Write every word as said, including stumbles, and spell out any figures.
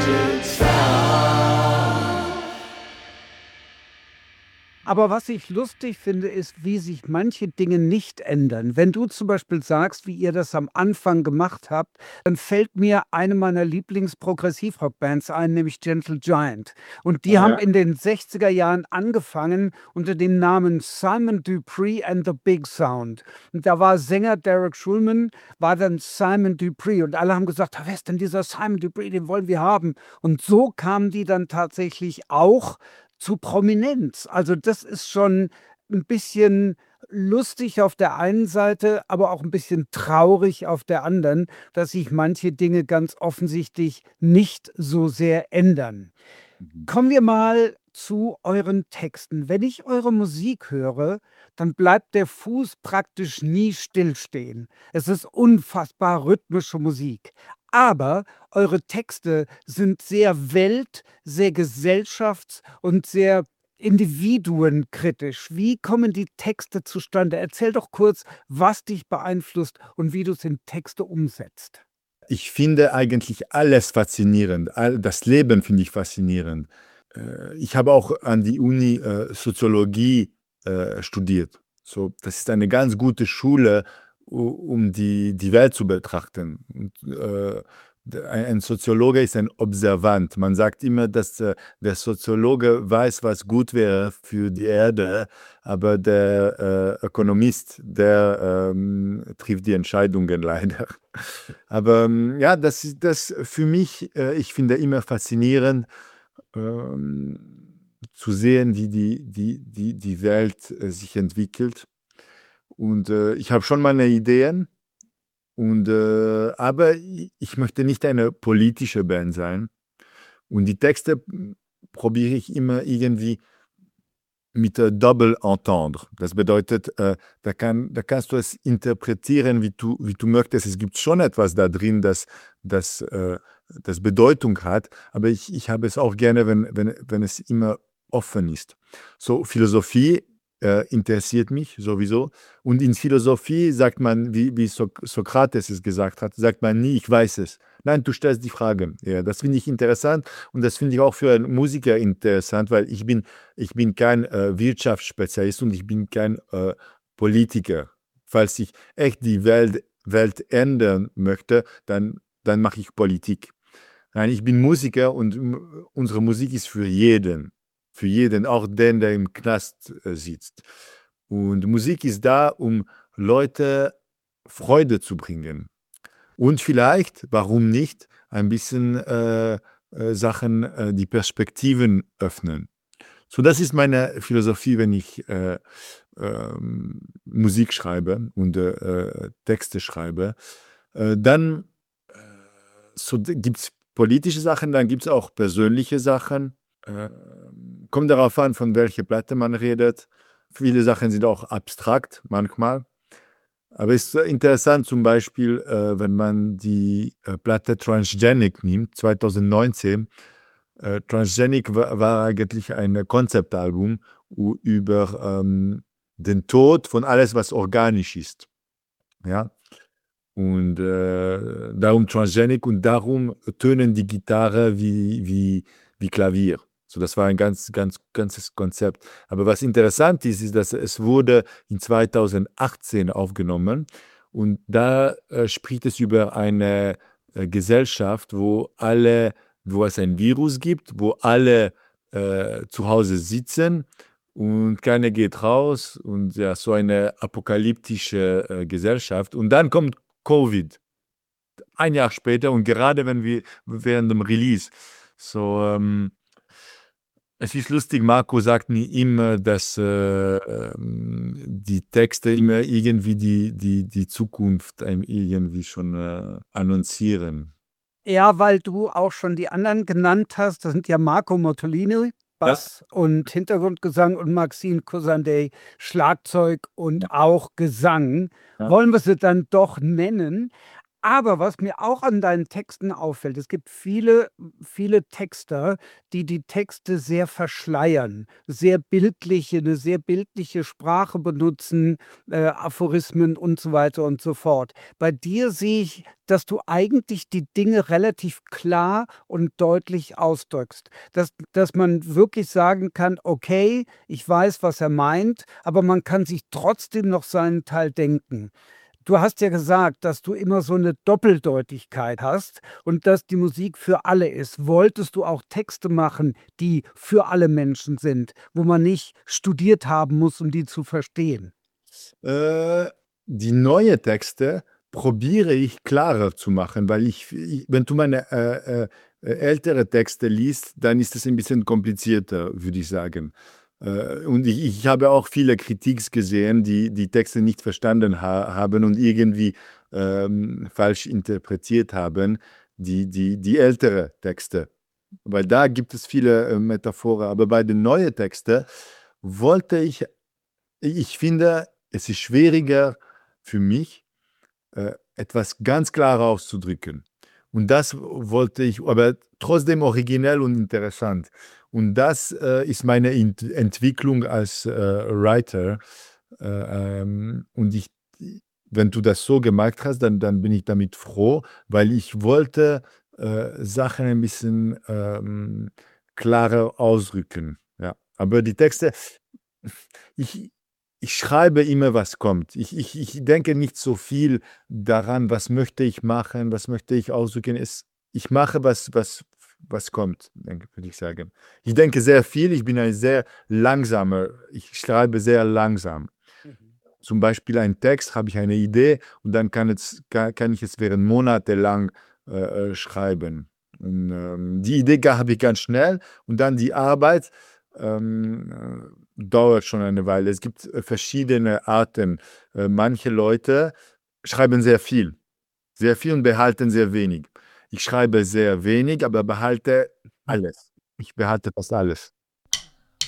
Aber was ich lustig finde, ist, wie sich manche Dinge nicht ändern. Wenn du zum Beispiel sagst, wie ihr das am Anfang gemacht habt, dann fällt mir eine meiner Lieblings-Progressivrock-Bands ein, nämlich Gentle Giant. Und die haben Ja. in den sechziger Jahren angefangen unter dem Namen Simon Dupree and the Big Sound. Und da war Sänger Derek Schulman, war dann Simon Dupree. Und alle haben gesagt, wer ist denn dieser Simon Dupree, den wollen wir haben. Und so kamen die dann tatsächlich auch zu Prominenz. Also das ist schon ein bisschen lustig auf der einen Seite, aber auch ein bisschen traurig auf der anderen, dass sich manche Dinge ganz offensichtlich nicht so sehr ändern. Mhm. Kommen wir mal zu euren Texten. Wenn ich eure Musik höre, dann bleibt der Fuß praktisch nie stillstehen. Es ist unfassbar rhythmische Musik. Aber eure Texte sind sehr welt-, sehr gesellschafts- und sehr individuenkritisch. Wie kommen die Texte zustande? Erzähl doch kurz, was dich beeinflusst und wie du es in Texte umsetzt. Ich finde eigentlich alles faszinierend. All das Leben finde ich faszinierend. Äh, ich habe auch an die Uni äh, Soziologie äh, studiert. So, das ist eine ganz gute Schule, u- um die, die Welt zu betrachten. Und, äh, d- ein ein Soziologe ist ein Observant. Man sagt immer, dass äh, der Soziologe weiß, was gut wäre für die Erde, aber der äh, Ökonomist, der ähm, trifft die Entscheidungen leider. Aber ähm, ja, das ist das für mich, äh, ich finde immer faszinierend, ähm, zu sehen, wie die, die, die, die Welt äh, sich entwickelt. Und äh, ich habe schon meine Ideen, und, äh, aber i- ich möchte nicht eine politische Band sein. Und die Texte m, probiere ich immer irgendwie mit äh, Double Entendre. Das bedeutet, äh, da, kann, da kannst du es interpretieren, wie du, wie du möchtest. Es gibt schon etwas da drin, das, das, äh, das Bedeutung hat, aber ich, ich habe es auch gerne, wenn, wenn, wenn es immer offen ist. So, Philosophie äh, interessiert mich sowieso. Und in Philosophie sagt man, wie, wie so Sokrates es gesagt hat, sagt man nie, ich weiß es. Nein, du stellst die Frage. Ja, das finde ich interessant, und das finde ich auch für einen Musiker interessant, weil ich bin ich bin kein äh, Wirtschaftsspezialist, und ich bin kein äh, Politiker. Falls ich echt die Welt, Welt ändern möchte, dann, dann mache ich Politik. Nein, ich bin Musiker, und m- unsere Musik ist für jeden. Für jeden, auch den, der im Knast äh, sitzt. Und Musik ist da, um Leute Freude zu bringen. Und vielleicht, warum nicht, ein bisschen äh, äh, Sachen, äh, die Perspektiven öffnen. So, das ist meine Philosophie, wenn ich äh, ähm, Musik schreibe und äh, äh, Texte schreibe. Äh, dann äh, so, gibt es politische Sachen, dann gibt es auch persönliche Sachen. Äh, kommt darauf an, von welcher Platte man redet. Viele Sachen sind auch abstrakt manchmal. Aber es ist interessant, zum Beispiel, äh, wenn man die äh, Platte Transgenic nimmt, zwanzig neunzehn. Äh, Transgenic war, war eigentlich ein Konzeptalbum u- über ähm, den Tod von alles, was organisch ist. Ja? Und äh, darum Transgenic, und darum tönen die Gitarre wie, wie, wie Klavier. So, das war ein ganz, ganz, ganzes Konzept. Aber was interessant ist, ist, dass es wurde in zwanzig achtzehn aufgenommen, und da äh, spricht es über eine äh, Gesellschaft, wo alle, wo es ein Virus gibt, wo alle äh, zu Hause sitzen und keiner geht raus, und ja, so eine apokalyptische äh, Gesellschaft. Und dann kommt Covid, ein Jahr später, und gerade wenn wir während dem Release. So, ähm, es ist lustig, Marco sagt nie immer, dass äh, ähm, die Texte immer irgendwie die, die, die Zukunft einem irgendwie schon äh, annoncieren. Ja, weil du auch schon die anderen genannt hast. Das sind ja Marco Mottolini, Ja, Bass und Hintergrundgesang, und Maxine Cosandey, Schlagzeug und auch Gesang. ja. Wollen wir sie dann doch nennen? Aber was mir auch an deinen Texten auffällt, es gibt viele viele Texter, die die Texte sehr verschleiern, sehr bildliche 'ne sehr bildliche Sprache benutzen, äh, Aphorismen und so weiter und so fort. Bei dir sehe ich, dass du eigentlich die Dinge relativ klar und deutlich ausdrückst, dass dass man wirklich sagen kann: „Okay, ich weiß, was er meint, aber man kann sich trotzdem noch seinen Teil denken.“ Du hast ja gesagt, dass du immer so 'ne Doppeldeutigkeit hast und dass die Musik für alle ist. Wolltest du auch Texte machen, die für alle Menschen sind, wo man nicht studiert haben muss, um die zu verstehen? Äh, die neue Texte probiere ich klarer zu machen, weil ich i wenn du meine, äh, äh, äh, ältere Texte liest, dann ist es ein bisschen komplizierter, würde ich sagen. Äh, und ich ich habe auch viele Kritiks gesehen, die die Texte nicht verstanden ha haben und irgendwie, ähm, falsch interpretiert haben, die die die ältere Texte. Weil da gibt es viele, äh, Metaphoren, aber bei den neue Texte wollte ich i ich finde, es ist schwieriger für mich, äh, etwas ganz klar auszudrücken. Und das wollte ich aber trotzdem originell und interessant. Und das, äh, ist meine Ent Entwicklung als, äh, Writer. Äh, ähm, und ich i wenn du das so gemacht hast, dann dann bin ich damit froh, weil ich wollte, äh, Sachen ein bisschen, ähm, klarer ausdrücken, ja. Aber die Texte ich ich schreibe immer, was kommt. Ich ich ich denke nicht so viel daran, was möchte ich machen, was möchte ich ausdrücken. Es ich mache, was was was kommt, denke würde ich sagen. Ich denke sehr viel, ich bin ein sehr langsamer ich schreibe sehr langsam. Mhm. Zum Beispiel ein Text, habe ich eine Idee und dann kann es ka kann ich es während monatelang, äh, äh, schreiben. Und, ähm, die Idee ga habe ich ganz schnell und dann die Arbeit, ähm, äh, dauert schon eine Weile. Es gibt, äh, verschiedene Arten. Äh, manche Leute schreiben sehr viel, sehr viel und behalten sehr wenig. Ich schreibe sehr wenig, aber behalte alles. Ich behalte fast alles.